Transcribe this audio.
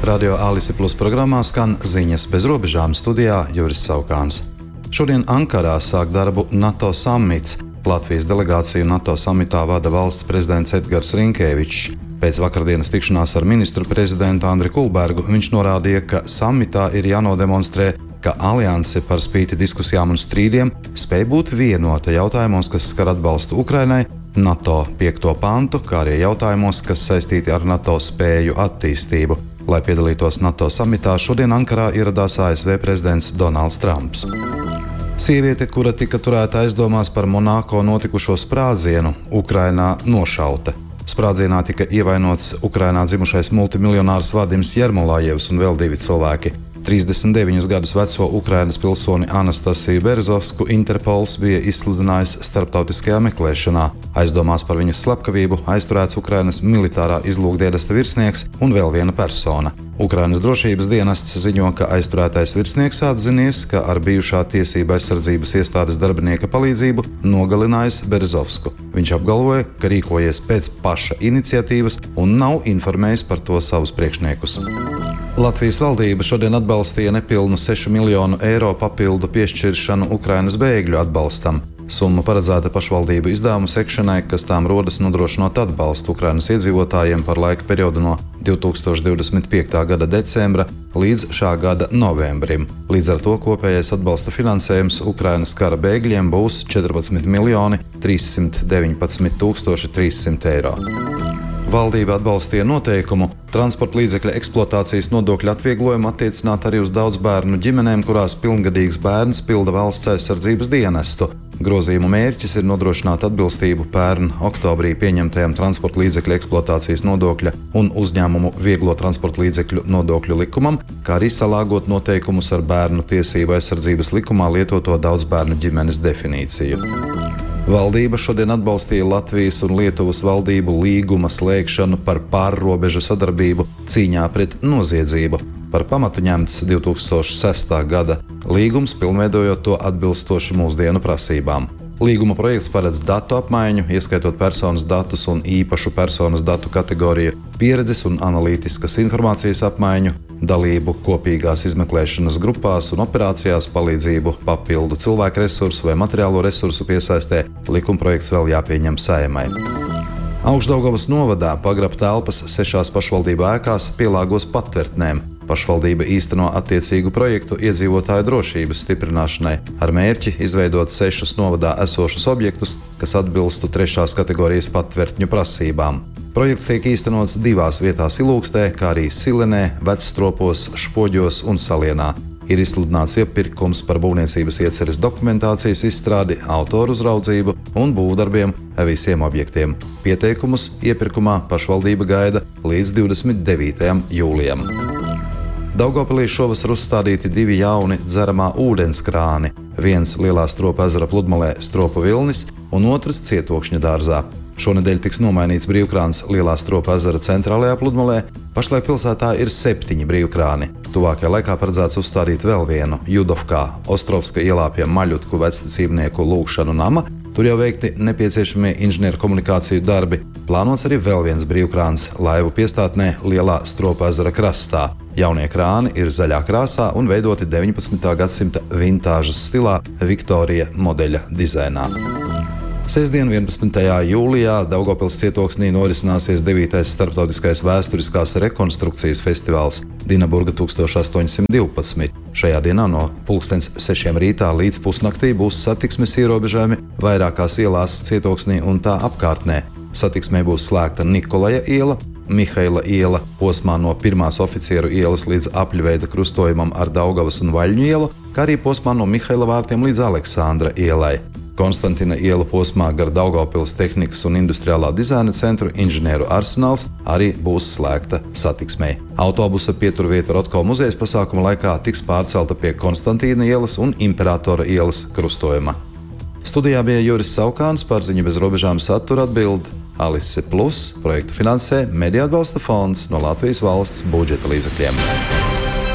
Radio Alise Plus programmā skan ziņas bez robežām, studijā Juris Saukāns. Šodien Ankarā sāk darbu NATO samits. Latvijas delegāciju NATO samitā vada valsts prezidents Edgars Rinkēvičs. Pēc vakardienas tikšanās ar ministru prezidentu Andri Kulbergu viņš norādīja, ka samitā ir jānodemonstrē, ka alianse par spīti diskusijām un strīdiem spēj būt vienota jautājumos, kas skar atbalstu Ukrainai, NATO 5. pantu, kā arī jautājumos, kas saistīti ar NATO spēju attīstību. Lai piedalītos NATO samitā, šodien Ankarā ieradās ASV prezidents Donalds Trumps. Sieviete, kura tika turēta aizdomās par Monako notikušo sprādzienu, Ukrainā nošauta. Sprādzienā tika ievainots Ukrainā dzimušais multimiljonārs Vadims Jermolājevs un vēl 2 cilvēki. 39 gadus veco Ukrainas pilsoni Anastasiju Berezovsku Interpols bija izsludinājis starptautiskajā meklēšanā. Aizdomās par viņas slepkavību aizturēts Ukrainas militārā izlūkdienesta virsnieks un vēl viena persona. Ukrainas drošības dienests ziņo, ka aizturētais virsnieks atzinies, ka ar bijušā tiesība aizsardzības iestādes darbinieka palīdzību nogalinājis Berezovsku. Viņš apgalvoja, ka rīkojies pēc paša iniciatīvas un nav informējis par to savus priekšniekus. Latvijas valdība šodien atbalstīja nepilnu 6 miljonu eiro papildu piešķiršanu Ukrainas bēgļu atbalstam. Summa paredzēta pašvaldību izdevumu sekšanai, kas tām rodas nodrošinot atbalstu Ukrainas iedzīvotājiem par laika periodu no 2025. gada decembra līdz šā gada novembrim. Līdz ar to kopējais atbalsta finansējums Ukrainas kara bēgļiem būs 14 miljoni 319 300 eiro. Valdība atbalstīja noteikumu transporta līdzekļa eksploatācijas nodokļu atvieglojumu attiecināt arī uz daudz bērnu ģimenēm, kurās pilngadīgs bērns pilda valsts aizsardzības dienestu. Grozījumu mērķis ir nodrošināt atbilstību pērn oktobrī pieņemtajam transporta līdzekļu eksploatācijas nodokļa un uzņēmumu vieglo transporta līdzekļu nodokļu likumam, kā arī salāgot noteikumus ar bērnu tiesību aizsardzības likumā lietoto daudz bērnu ģimenes definīciju. Valdība šodien atbalstīja Latvijas un Lietuvas valdību līguma slēgšanu par pārrobežu sadarbību cīņā pret noziedzību. Par pamatu ņemts 2006. gada līgums, pilnveidojot to atbilstoši mūsdienu prasībām. Līguma projekts paredz datu apmaiņu, ieskaitot personas datus un īpašu personas datu kategoriju, pieredzes un analītiskas informācijas apmaiņu, dalību kopīgās izmeklēšanas grupās un operācijās, palīdzību papildu cilvēku resursu vai materiālo resursu piesaistē. Likumprojekts vēl jāpieņem Saeimai. Augšdaugavas novadā pagraba telpas 6 pašvaldību ēkās pielāgos patvertnēm. Pašvaldība īsteno attiecīgu projektu iedzīvotāju drošības stiprināšanai ar mērķi izveidot 6 novadā esošus objektus, kas atbilstu 3. kategorijas patvertņu prasībām. Projekts tiek īstenots 2 vietās Ilūkstē, kā arī Silenē, Vecstropos, Špoģos un Salienā. Ir izsludināts iepirkums par būvniecības ieceres dokumentācijas izstrādi, autoru uzraudzību un būvdarbiem visiem objektiem. Pieteikumus iepirkumā pašvaldība gaida līdz 29. jūlijam. Daugavpilī šovasar uzstādīti 2 jauni dzeramā ūdens krāni. Viens Lielā Stropu ezera pludmalē Stropu Vilnis un otrs Cietokšņa dārzā. Šonedēļ tiks nomainīts brīvkrāns Lielā Stropu ezera centrālajā pludmalē. Pašlaik pilsētā ir 7 brīvkrāni. Tuvākajā laikā paredzēts uzstādīt vēl vienu Judovkā, Ostrovska ielā pie Maļutku vecticībnieku lūgšanu nama. Tur jau veikti nepieciešamie inženieru komunikāciju darbi. Plānots arī vēl viens brīvkrāns laivu piestātnē Lielā Stropu ezera krastā. Jaunie krāni ir zaļā krāsā un veidoti 19. gadsimta vintāžas stilā Viktorija modeļa dizainā. Sestdien, 11. jūlijā, Daugavpils cietoksnī norisināsies 9. starptautiskais vēsturiskās rekonstrukcijas festivāls Dinaburga 1812. Šajā dienā no 6:00 rītā līdz pusnaktī būs satiksmes ierobežojumi vairākās ielās cietoksnī un tā apkārtnē. Satiksmē būs slēgta Nikolaja iela, Mihaila iela posmā no 1. oficieru ielas līdz apļveida krustojumam ar Daugavas un Vaļņu ielu, kā arī posmā no Mihaila vārtiem līdz Aleksandra ielai. Konstantina iela posmā gar Daugavpils tehnikas un industriālā dizaina centru inženieru arsenāls arī būs slēgta satiksmei. Autobusa pieturvieta Rotko muzejas pasākuma laikā tiks pārcelta pie Konstantīna ielas un Imperatora ielas krustojuma. Studijā bija Juris Saukāns, par ziņu bez robežām satura atbild Alise Plus, projektu finansē Mediju atbalsta fonds no Latvijas valsts budžeta līdzekļiem.